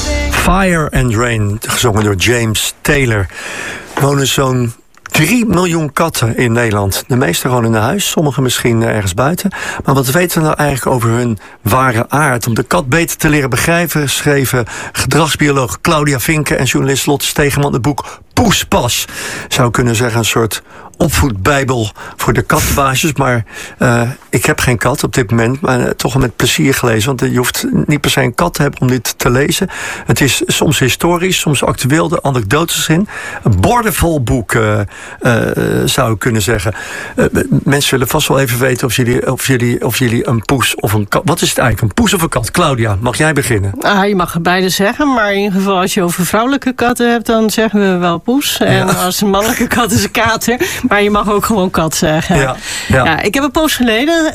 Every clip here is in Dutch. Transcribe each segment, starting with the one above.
Fire and Rain, gezongen door James Taylor. Er wonen zo'n 3 miljoen katten in Nederland. De meeste gewoon in huis, sommige misschien ergens buiten. Maar wat weten we nou eigenlijk over hun ware aard? Om de kat beter te leren begrijpen schreven gedragsbioloog Claudia Vinken en journalist Lotte Stegeman het boek Poespas. Zou kunnen zeggen een soort opvoedbijbel voor de kattenbaasjes. Maar ik heb geen kat op dit moment, maar toch wel met plezier gelezen. Want je hoeft niet per se een kat te hebben om dit te lezen. Het is soms historisch, soms actueel, er anekdotes in. Een boordevol boek, zou ik kunnen zeggen. Mensen willen vast wel even weten of jullie een poes of een kat... Wat is het eigenlijk, een poes of een kat? Claudia, mag jij beginnen? Je mag er beide zeggen, maar in ieder geval als je over vrouwelijke katten hebt, dan zeggen we wel poes. En als een mannelijke kat is een kater. Maar je mag ook gewoon kat zeggen. Ja, ik heb een poos geleden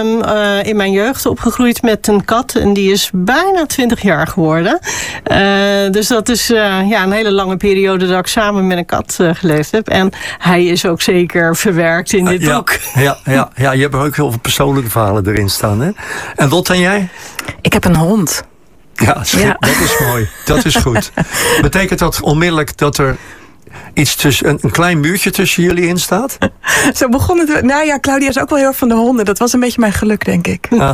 in mijn jeugd opgegroeid met een kat. En die is bijna 20 jaar geworden. Dus dat is een hele lange periode dat ik samen met een kat geleefd heb. En hij is ook zeker verwerkt in dit boek. Ja, je hebt ook heel veel persoonlijke verhalen erin staan. Hè? En Lotte, en jij? Ik heb een hond. Ja, dat is mooi. Dat is goed. Betekent dat onmiddellijk dat er iets tussen een klein muurtje tussen jullie in staat? Zo begon het. Nou ja, Claudia is ook wel heel erg van de honden. Dat was een beetje mijn geluk, denk ik. Okay.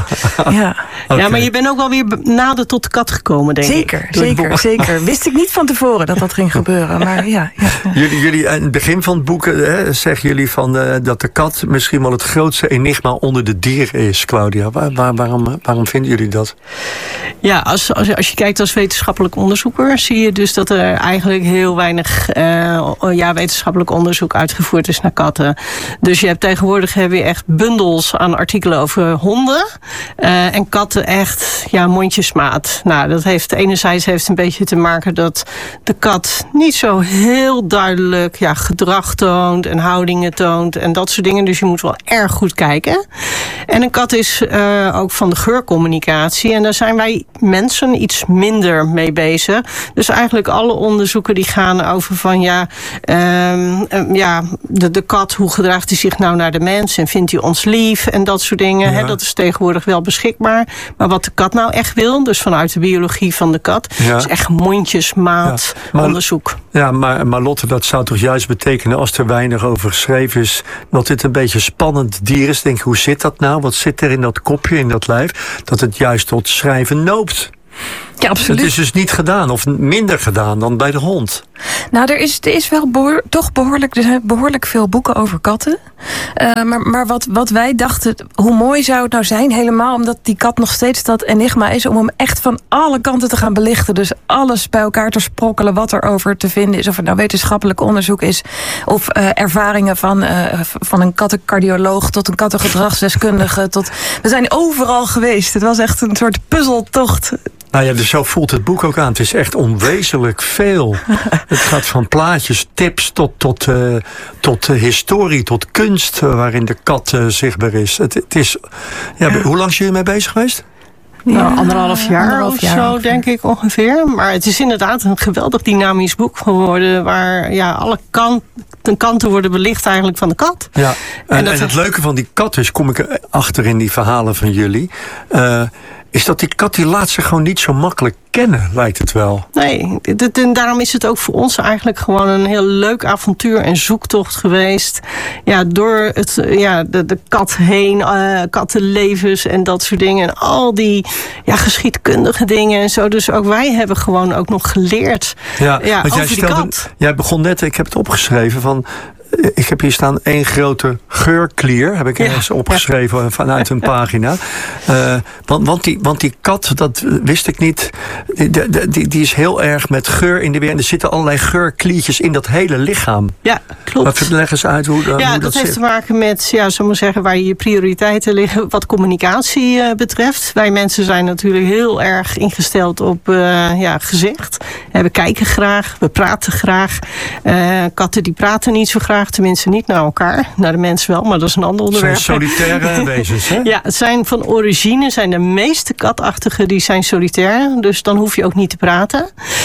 Ja, maar je bent ook wel weer nader tot de kat gekomen, denk ik. Zeker. Wist ik niet van tevoren dat ging gebeuren. Maar ja. Jullie, aan het begin van het boek zeggen jullie van dat de kat misschien wel het grootste enigma onder de dieren is, Claudia. Waarom vinden jullie dat? Ja, als je kijkt als wetenschappelijk onderzoeker, zie je dus dat er eigenlijk heel weinig wetenschappelijk onderzoek uitgevoerd is naar katten. Dus je hebt tegenwoordig echt bundels aan artikelen over honden. En katten echt mondjesmaat. Nou, dat heeft enerzijds een beetje te maken dat de kat niet zo heel duidelijk gedrag toont en houdingen toont en dat soort dingen. Dus je moet wel erg goed kijken. En een kat is ook van de geurcommunicatie. En daar zijn wij mensen iets minder mee bezig. Dus eigenlijk alle onderzoeken die gaan over van de kat, hoe gedraagt hij zich nou naar de mens en vindt hij ons lief en dat soort dingen. Ja. Dat is tegenwoordig wel beschikbaar. Maar wat de kat nou echt wil, dus vanuit de biologie van de kat, is echt mondjesmaat onderzoek. Ja, maar Lotte, dat zou toch juist betekenen, als er weinig over geschreven is, dat dit een beetje spannend dier is. Denk, hoe zit dat nou? Wat zit er in dat kopje, in dat lijf? Dat het juist tot schrijven noopt. Ja, absoluut. Het is dus niet gedaan, of minder gedaan dan bij de hond. Nou, er is wel er zijn behoorlijk veel boeken over katten. Maar wat wij dachten, hoe mooi zou het nou zijn, helemaal omdat die kat nog steeds dat enigma is, om hem echt van alle kanten te gaan belichten. Dus alles bij elkaar te sprokkelen wat er over te vinden is. Of het nou wetenschappelijk onderzoek is, of ervaringen van een kattencardioloog tot een kattengedragsdeskundige. We zijn overal geweest. Het was echt een soort puzzeltocht. Nou ja, dus zo voelt het boek ook aan. Het is echt onwezenlijk veel. Het gaat van plaatjes, tips tot historie, tot kunst, waarin de kat zichtbaar is. Het is. Hoe lang zijn jullie mee bezig geweest? Nou, 1,5 jaar of zo, denk ik ongeveer. Maar het is inderdaad een geweldig dynamisch boek geworden, waar alle kanten worden belicht eigenlijk van de kat. Ja, en het leuke van die kat is, kom ik achter in die verhalen van jullie, is dat die kat die laat zich gewoon niet zo makkelijk kennen, lijkt het wel. Nee, en daarom is het ook voor ons eigenlijk gewoon een heel leuk avontuur en zoektocht geweest. Ja, door de kat heen, kattenlevens en dat soort dingen. En al die geschiedkundige dingen en zo. Dus ook wij hebben gewoon ook nog geleerd over die kat. Jij begon net, ik heb het opgeschreven van, ik heb hier staan 1 grote geurklier, heb ik ergens opgeschreven vanuit een pagina. Want die kat, dat wist ik niet, die is heel erg met geur in de weer. En er zitten allerlei geurkliertjes in dat hele lichaam. Ja, klopt. Maar leg eens uit hoe dat zit. Dat heeft te maken met, zullen we zeggen, waar je prioriteiten liggen wat communicatie betreft. Wij mensen zijn natuurlijk heel erg ingesteld op gezicht. We kijken graag, we praten graag. Katten die praten niet zo graag. Tenminste niet naar elkaar. Naar de mens wel, maar dat is een ander onderwerp. Het zijn solitaire wezens, hè? Ja, het zijn van origine, zijn de meeste katachtigen die zijn solitair. Dus dan hoef je ook niet te praten.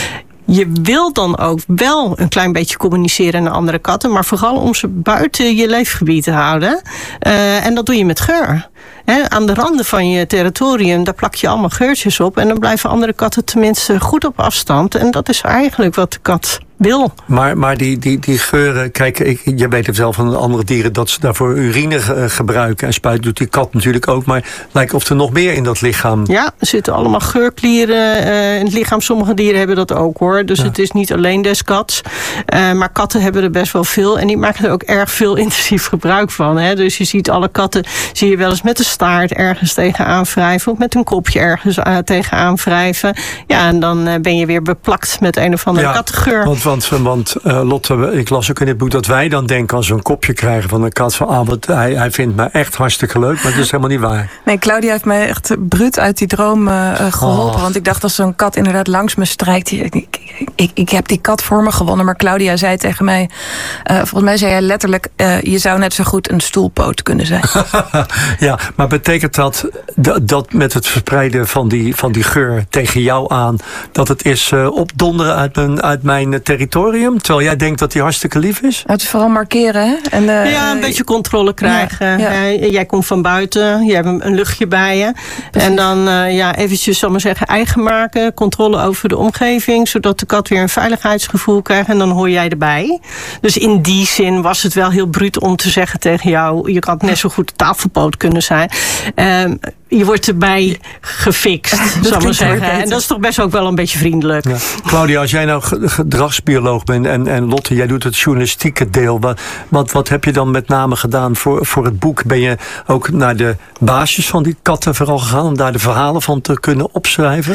je wil dan ook wel een klein beetje communiceren naar andere katten, maar vooral om ze buiten je leefgebied te houden. En dat doe je met geur. Aan de randen van je territorium, daar plak je allemaal geurtjes op. En dan blijven andere katten tenminste goed op afstand. En dat is eigenlijk wat de kat wil. Maar die geuren, kijk, je weet het zelf van andere dieren dat ze daarvoor urine gebruiken. En spuit doet die kat natuurlijk ook. Maar het lijkt of er nog meer in dat lichaam. Ja, er zitten allemaal geurklieren in het lichaam. Sommige dieren hebben dat ook hoor. Dus het is niet alleen des kats. Maar katten hebben er best wel veel. En die maken er ook erg veel intensief gebruik van. Dus je ziet alle katten, zie je wel eens met de staart ergens tegenaan wrijven. Of met een kopje ergens tegenaan wrijven. Ja, en dan ben je weer beplakt met een of andere kattengeur. Want Lotte, ik las ook in dit boek dat wij dan denken als we een kopje krijgen van een kat van hij vindt me echt hartstikke leuk, maar dat is helemaal niet waar. Nee, Claudia heeft mij echt bruut uit die droom geholpen. Want ik dacht als zo'n kat inderdaad langs me strijkt, ik heb die kat voor me gewonnen. Maar Claudia zei tegen mij, volgens mij zei hij letterlijk, je zou net zo goed een stoelpoot kunnen zijn. Ja, maar betekent dat met het verspreiden van die geur tegen jou aan, dat het is opdonderen uit mijn territorium, terwijl jij denkt dat hij hartstikke lief is? Het is vooral markeren, hè? En, een beetje controle krijgen. Ja. Jij komt van buiten, je hebt een luchtje bij je. Precies. En dan eventjes, zal maar zeggen, eigen maken, controle over de omgeving, zodat de kat weer een veiligheidsgevoel krijgt en dan hoor jij erbij. Dus in die zin was het wel heel bruut om te zeggen tegen jou, je kan net zo goed tafelpoot kunnen zijn. Je wordt erbij gefixt, zal ik maar zeggen. En dat is toch best ook wel een beetje vriendelijk. Ja. Claudia, als jij nou gedragsbioloog bent en Lotte, jij doet het journalistieke deel. Wat heb je dan met name gedaan voor het boek? Ben je ook naar de baasjes van die katten vooral gegaan om daar de verhalen van te kunnen schrijven?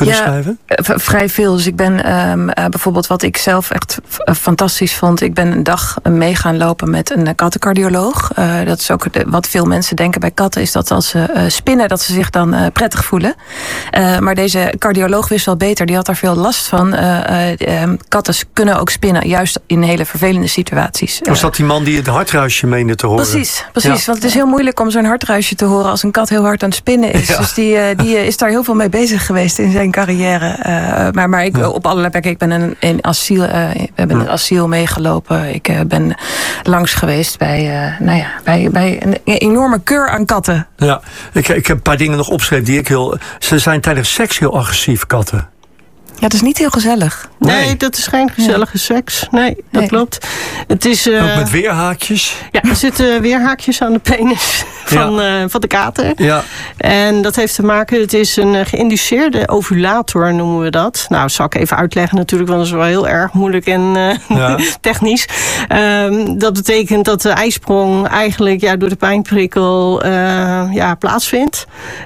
Vrij veel. Dus ik ben bijvoorbeeld wat ik zelf echt fantastisch vond. Ik ben een dag mee gaan lopen met een kattencardioloog. Dat is ook wat veel mensen denken bij katten, is dat als ze spinnen, dat ze zich dan prettig voelen. Maar deze cardioloog wist wel beter. Die had daar veel last van. Katten kunnen ook spinnen, juist in hele vervelende situaties. Was dat die man die het hartruisje meende te horen? Precies. Ja. Want het is heel moeilijk om zo'n hartruisje te horen als een kat heel hard aan het spinnen is. Ja. Dus die is daar heel veel mee bezig geweest in zijn carrière. Maar ik op allerlei plekken. Ik ben in een asiel meegelopen. Ik ben langs geweest bij een enorme keur aan katten. Ja, ik heb een paar dingen nog opgeschreven die ik ze zijn tijdens seks heel agressief, katten. Ja, dat is niet heel gezellig. Nee, dat is geen gezellige seks. Nee, dat klopt. Het is, ook met weerhaakjes? Ja, er zitten weerhaakjes aan de penis van de kater. Ja. En dat heeft te maken, het is een geïnduceerde ovulator, noemen we dat. Nou, dat zal ik even uitleggen natuurlijk, want dat is wel heel erg moeilijk en technisch. Dat betekent dat de eisprong eigenlijk door de pijnprikkel plaatsvindt.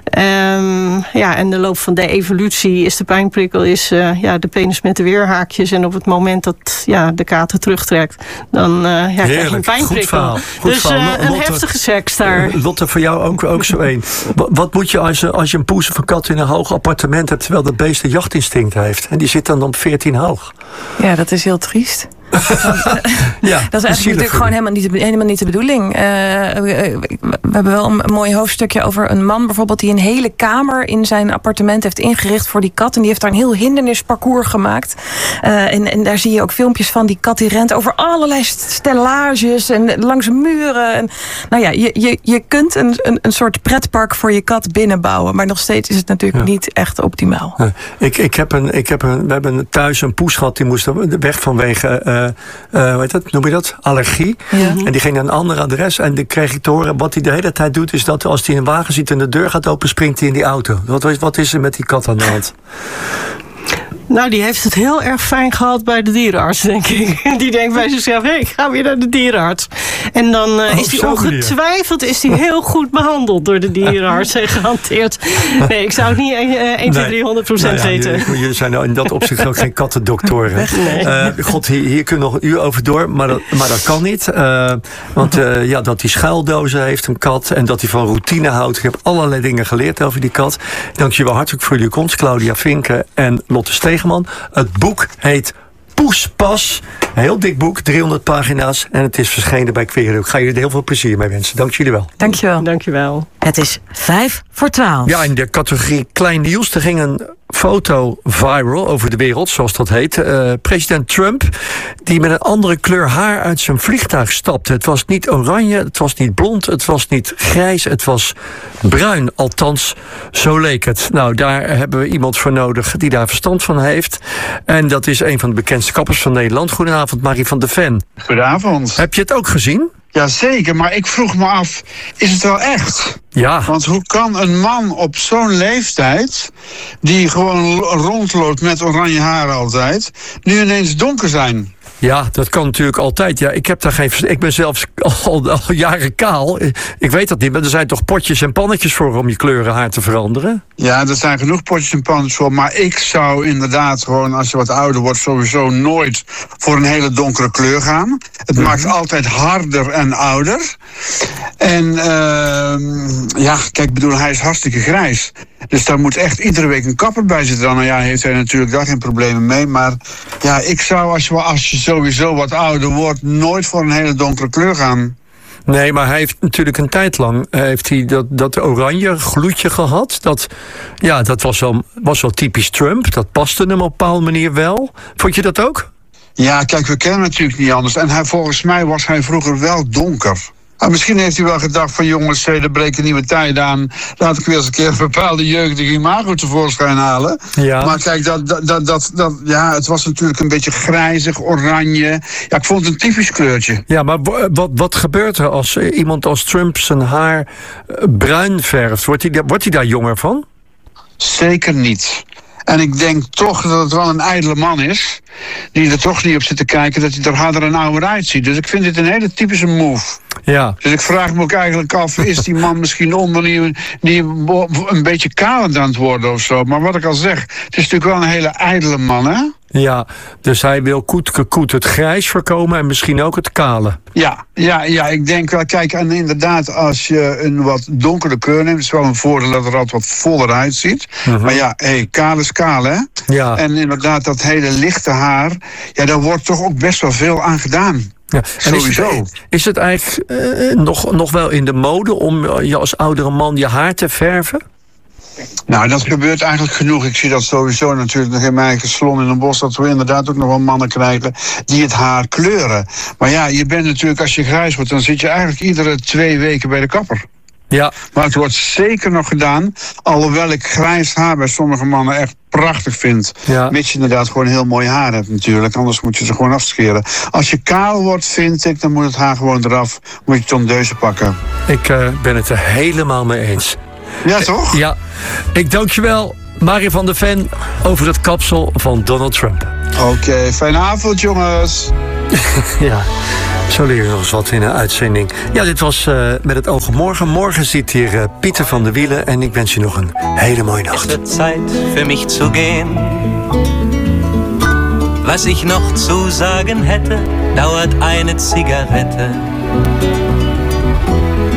En de loop van de evolutie is de pijnprikkel de penis met de weerhaakjes. En op het moment dat de kater terugtrekt, dan krijg je een pijnprikkel. Dus een heftige seks daar. Lotte, voor jou ook zo één. Wat moet je als je een poes of een kat in een hoog appartement hebt, terwijl dat beest een jachtinstinct heeft? En die zit dan op 14 hoog. Ja, dat is heel triest. Dat is eigenlijk natuurlijk gewoon helemaal niet de bedoeling. We hebben wel een mooi hoofdstukje over een man bijvoorbeeld die een hele kamer in zijn appartement heeft ingericht voor die kat. En die heeft daar een heel hindernisparcours gemaakt. En daar zie je ook filmpjes van die kat die rent over allerlei stellages en langs muren. En, je kunt een soort pretpark voor je kat binnenbouwen. Maar nog steeds is het natuurlijk niet echt optimaal. We hebben thuis een poes gehad, die moest weg vanwege noem je dat? Allergie. Ja. En die ging naar een ander adres. En dan kreeg ik te horen, wat hij de hele tijd doet, is dat als hij een wagen ziet en de deur gaat open, springt hij in die auto. Wat is er met die kat aan de hand? Nou, die heeft het heel erg fijn gehad bij de dierenarts, denk ik. Die denkt bij zichzelf, ik ga weer naar de dierenarts. En dan is die ongetwijfeld heel goed behandeld door de dierenarts en gehanteerd. Nee, ik zou het niet 1, 2, 300% weten. Jullie zijn nou in dat opzicht ook geen kattendoktoren. Nee. God, hier kunnen we nog een uur over door, maar dat kan niet. Want dat hij schuildozen heeft, een kat, en dat hij van routine houdt. Ik heb allerlei dingen geleerd over die kat. Dank je wel hartelijk voor jullie komst, Claudia Vinken en Lotte Stegeman. Het boek heet Poespas. Een heel dik boek, 300 pagina's. En het is verschenen bij Querido. Ik ga jullie er heel veel plezier mee wensen. Dank jullie wel. Dank je wel. Dank je wel. Het is 11:55. Ja, in de categorie klein nieuws. Er ging een foto viral over de wereld, zoals dat heet. President Trump, die met een andere kleur haar uit zijn vliegtuig stapte. Het was niet oranje, het was niet blond, het was niet grijs, het was bruin. Althans, zo leek het. Nou, daar hebben we iemand voor nodig die daar verstand van heeft. En dat is een van de bekendste kappers van Nederland. Goedenavond, Marie van der Ven. Goedenavond. Heb je het ook gezien? Jazeker, maar ik vroeg me af, is het wel echt? Ja. Want hoe kan een man op zo'n leeftijd, die gewoon rondloopt met oranje haren altijd, nu ineens donker zijn? Ja, dat kan natuurlijk altijd. Ja, ik ben zelfs al jaren kaal. Ik weet dat niet, maar er zijn toch potjes en pannetjes voor om je kleurenhaar te veranderen? Ja, er zijn genoeg potjes en pannetjes voor. Maar ik zou inderdaad gewoon, als je wat ouder wordt, sowieso nooit voor een hele donkere kleur gaan. Het maakt altijd harder en ouder. En kijk, ik bedoel, hij is hartstikke grijs. Dus daar moet echt iedere week een kapper bij zitten. Dan heeft hij natuurlijk daar geen problemen mee. Maar ja, ik zou, als je sowieso wat ouder wordt, nooit voor een hele donkere kleur gaan. Nee, maar hij heeft natuurlijk een tijd lang dat oranje gloedje gehad. Dat was wel typisch Trump. Dat paste hem op een bepaalde manier wel. Vond je dat ook? Ja, kijk, we kennen natuurlijk niet anders. En volgens mij was hij vroeger wel donker. Maar misschien heeft hij wel gedacht van jongens, er breken nieuwe tijden aan. Laat ik weer eens een keer een bepaalde jeugdige imago tevoorschijn halen. Ja. Maar kijk, het was natuurlijk een beetje grijzig, oranje. Ja, ik vond het een typisch kleurtje. Ja, maar wat gebeurt er als iemand als Trump zijn haar bruin verft? Wordt hij daar jonger van? Zeker niet. En ik denk toch dat het wel een ijdele man is, die er toch niet op zit te kijken dat hij er harder en ouder uitziet. Dus ik vind dit een hele typische move. Ja. Dus ik vraag me ook eigenlijk af, is die man misschien onder die een beetje kalend aan het worden of zo? Maar wat ik al zeg, het is natuurlijk wel een hele ijdele man, hè? Ja, dus hij wil koet het grijs voorkomen en misschien ook het kale. Ja, ik denk wel, kijk, en inderdaad, als je een wat donkere kleur neemt, is wel een voordeel dat er altijd wat voller uitziet. Maar ja, kaal is kaal, hè? Ja. En inderdaad, dat hele lichte haar, ja, daar wordt toch ook best wel veel aan gedaan. Ja. Sowieso. Is het eigenlijk nog wel in de mode om je als oudere man je haar te verven? Nou, dat gebeurt eigenlijk genoeg. Ik zie dat sowieso natuurlijk nog in mijn eigen salon in een bos, dat we inderdaad ook nog wel mannen krijgen die het haar kleuren. Maar ja, je bent natuurlijk, als je grijs wordt, dan zit je eigenlijk iedere 2 weken bij de kapper. Ja. Maar het wordt zeker nog gedaan, alhoewel ik grijs haar bij sommige mannen echt prachtig vind. Ja. Mits je inderdaad gewoon heel mooi haar hebt natuurlijk, anders moet je ze gewoon afscheren. Als je kaal wordt, vind ik, dan moet het haar gewoon eraf, moet je tondeuzen pakken. Ik ben het er helemaal mee eens. Ja, toch? Ja. Ik dank je wel, Marie van der Ven, over het kapsel van Donald Trump. Oké, fijne avond, jongens. Ja, zo leer je nog eens wat in een uitzending. Ja, dit was Met het oog op morgen. Morgen zit hier Pieter van der Wielen en ik wens je nog een hele mooie nacht. Es wird Zeit für mich zu gehen. Was ich noch zu sagen hätte, dauert eine Zigarette.